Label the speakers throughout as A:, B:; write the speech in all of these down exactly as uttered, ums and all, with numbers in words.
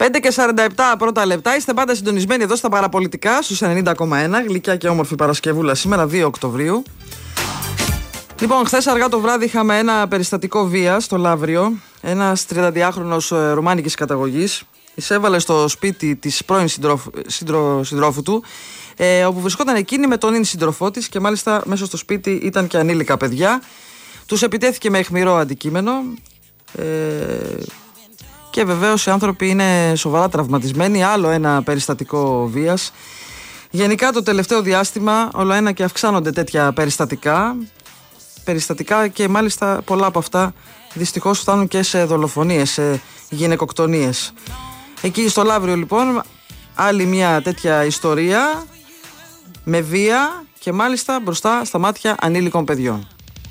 A: πέντε και σαράντα επτά πρώτα λεπτά. Είστε πάντα συντονισμένοι εδώ στα παραπολιτικά στους ενενήντα κόμμα ένα. Γλυκιά και όμορφη Παρασκευούλα σήμερα, δύο Οκτωβρίου. Λοιπόν, χθες αργά το βράδυ είχαμε ένα περιστατικό βίας στο Λαύριο. Ένας τριαντάχρονος ρουμάνικης καταγωγής εισέβαλε στο σπίτι της πρώην συντρόφου, συντρό, συντρόφου του, ε, όπου βρισκόταν εκείνη με τον ίν σύντροφό της και μάλιστα μέσα στο σπίτι ήταν και ανήλικα παιδιά. Τους επιτέθηκε με αιχμηρό αντικείμενο. Ε, Και βεβαίως οι άνθρωποι είναι σοβαρά τραυματισμένοι. Άλλο ένα περιστατικό βίας. Γενικά το τελευταίο διάστημα όλο ένα και αυξάνονται τέτοια περιστατικά. Περιστατικά και μάλιστα πολλά από αυτά δυστυχώς φτάνουν και σε δολοφονίες, σε γυναικοκτονίες. Εκεί στο Λαύριο λοιπόν άλλη μια τέτοια ιστορία με βία και μάλιστα μπροστά στα μάτια ανήλικων παιδιών.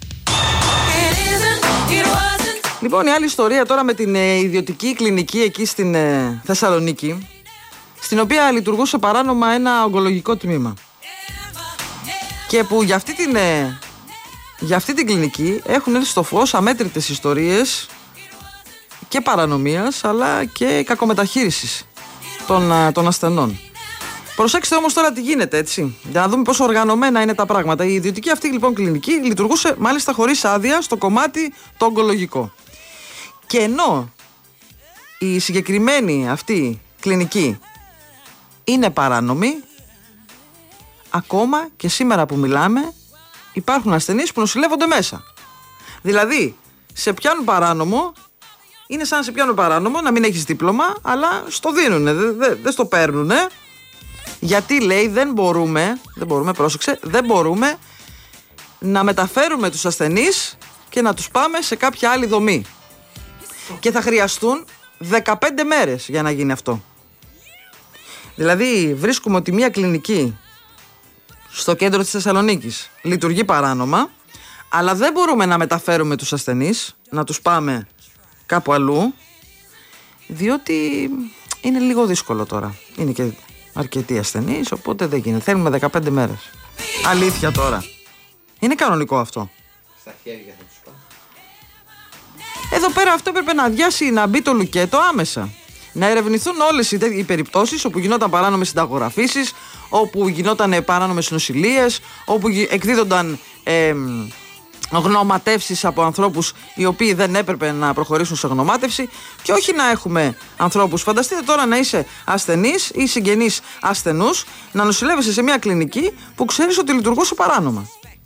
A: Λοιπόν, η άλλη ιστορία τώρα με την ε, ιδιωτική κλινική εκεί στην ε, Θεσσαλονίκη, στην οποία λειτουργούσε παράνομα ένα ογκολογικό τμήμα. Και που για αυτή την, ε, για αυτή την κλινική έχουν έρθει στο φως αμέτρητες ιστορίες και παρανομίας αλλά και κακομεταχείρισης των, ε, των ασθενών. Προσέξτε όμως τώρα τι γίνεται, έτσι, για να δούμε πόσο οργανωμένα είναι τα πράγματα. Η ιδιωτική αυτή λοιπόν κλινική λειτουργούσε μάλιστα χωρίς άδεια στο κομμάτι το ογκολογικό. Και ενώ η συγκεκριμένη αυτή κλινική είναι παράνομη, ακόμα και σήμερα που μιλάμε υπάρχουν ασθενείς που νοσηλεύονται μέσα. Δηλαδή, σε πιάνουν παράνομο, είναι σαν να σε πιάνουν παράνομο, να μην έχεις δίπλωμα, αλλά στο δίνουνε, δεν δε, δε στο παίρνουνε. Γιατί λέει δεν μπορούμε, δεν μπορούμε, πρόσεξε, δεν μπορούμε να μεταφέρουμε τους ασθενείς και να τους πάμε σε κάποια άλλη δομή. Και θα χρειαστούν δεκαπέντε μέρες για να γίνει αυτό. Δηλαδή βρίσκουμε ότι μια κλινική στο κέντρο της Θεσσαλονίκης λειτουργεί παράνομα, αλλά δεν μπορούμε να μεταφέρουμε τους ασθενείς, να τους πάμε κάπου αλλού, διότι είναι λίγο δύσκολο τώρα. Είναι και αρκετοί ασθενείς, οπότε δεν γίνεται. Θέλουμε δεκαπέντε μέρες. Αλήθεια τώρα. Είναι κανονικό αυτό?
B: Στα χέρια θα τους πάω.
A: Εδώ πέρα αυτό έπρεπε να αδειάσει, να μπει το λουκέτο άμεσα. Να ερευνηθούν όλες οι περιπτώσεις όπου γινόταν παράνομες συνταγογραφήσεις, όπου γινόταν παράνομες νοσηλείες, όπου εκδίδονταν ε, γνωματεύσεις από ανθρώπους οι οποίοι δεν έπρεπε να προχωρήσουν σε γνωμάτευση, και όχι να έχουμε ανθρώπους. Φανταστείτε τώρα να είσαι ασθενής ή συγγενής ασθενούς, να νοσηλεύεσαι σε μια κλινική που ξέρεις ότι λειτουργούσε παράνομα.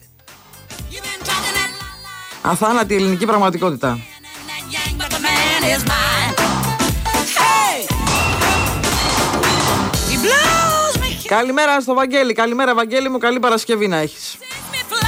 A: Αθάνατη ελληνική πραγματικότητα. Καλημέρα στο Βαγγέλη, καλημέρα Βαγγέλη μου, καλή Παρασκευή να έχεις.